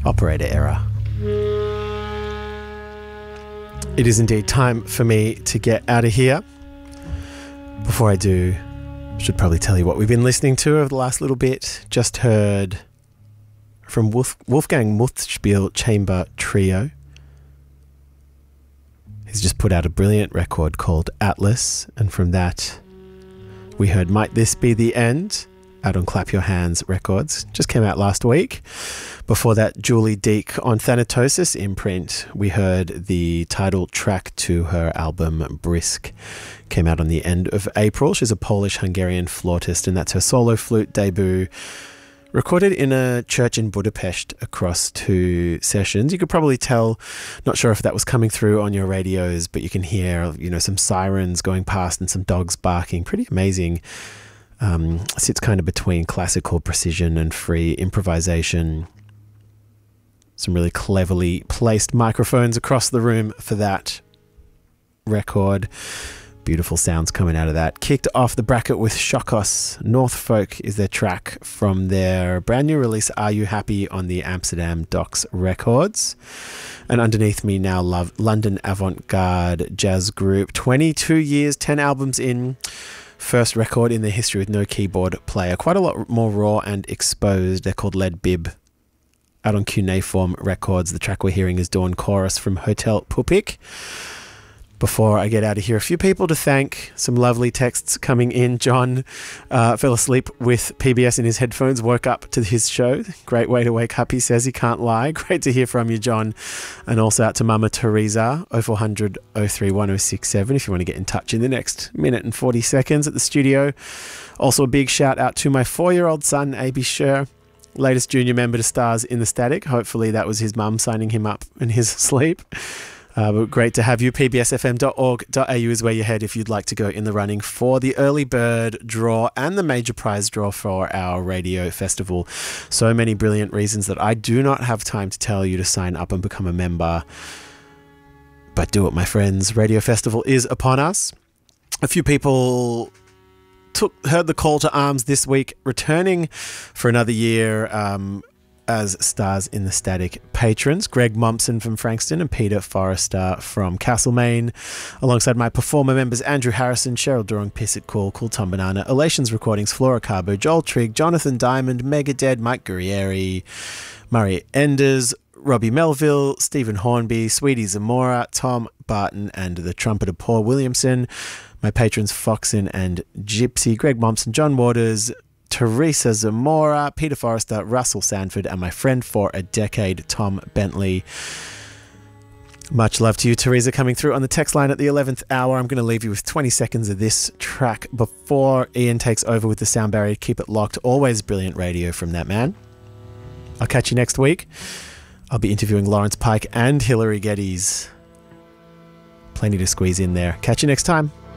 Operator error. It is indeed time for me to get out of here. Before I do, I should probably tell you what we've been listening to over the last little bit. Just heard from Wolfgang Muthspiel Chamber Trio. He's just put out a brilliant record called Atlas, and from that we heard Might This Be the End, out on Clap Your Hands Records. Just came out last week. Before that, Julie Deek on Thanatosis imprint. We heard the title track to her album Brisk. Came out on the end of April. She's a Polish-Hungarian flautist, and that's her solo flute debut. Recorded in a church in Budapest across 2 sessions. You could probably tell, not sure if that was coming through on your radios, but you can hear, some sirens going past and some dogs barking. Pretty amazing. Sits kind of between classical precision and free improvisation. Some really cleverly placed microphones across the room for that record. Beautiful sounds coming out of that. Kicked off the bracket with Shokos. Northfolk is their track from their brand new release Are You Happy on the Amsterdam Docks Records. And underneath me now, London avant-garde jazz group. 22 years, 10 albums in. First record in their history with no keyboard player. Quite a lot more raw and exposed. They're called Lead Bib. Out on Cuneiform Records. The track we're hearing is Dawn Chorus from Hotel Pupik. Before I get out of here, a few people to thank. Some lovely texts coming in. John fell asleep with PBS in his headphones, woke up to his show. Great way to wake up, he says. He can't lie. Great to hear from you, John. And also out to Mama Teresa, 0400 03 1067, if you want to get in touch in the next minute and 40 seconds at the studio. Also a big shout out to my 4-year-old son, A.B. Sher, latest junior member to Stars in the Static. Hopefully that was his mum signing him up in his sleep. But great to have you. pbsfm.org.au is where you head if you'd like to go in the running for the early bird draw and the major prize draw for our radio festival. So many brilliant reasons that I do not have time to tell you to sign up and become a member. But do it, my friends. Radio Festival is upon us. A few people heard the call to arms this week, returning for another year as Stars in the Static patrons. Greg Mompson from Frankston and Peter Forrester from Castlemaine, alongside my performer members Andrew Harrison, Cheryl Durong, Piss It Cool, Cool Tom Banana, Elations Recordings, Flora Carbo, Joel Trigg, Jonathan Diamond, Megadead, Mike Guerrieri, Murray Enders, Robbie Melville, Stephen Hornby, Sweetie Zamora, Tom Barton, and the trumpeter Paul Williamson. My patrons Foxin and Gypsy, Greg Mompson, John Waters, Teresa Zamora, Peter Forrester, Russell Sanford, and my friend for a decade, Tom Bentley. Much love to you, Teresa, coming through on the text line at the 11th hour. I'm going to leave you with 20 seconds of this track before Ian takes over with the sound barrier. Keep it locked. Always brilliant radio from that man. I'll catch you next week. I'll be interviewing Lawrence Pike and Hilary Geddes. Plenty to squeeze in there. Catch you next time.